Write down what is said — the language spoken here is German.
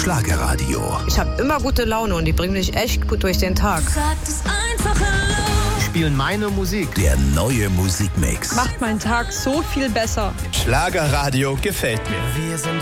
Schlagerradio. Ich habe immer gute Laune und die bringen mich echt gut durch den Tag. Sag das einfach laut. Spielen meine Musik. Der neue Musikmix. Macht meinen Tag so viel besser. Schlagerradio gefällt mir. Wir sind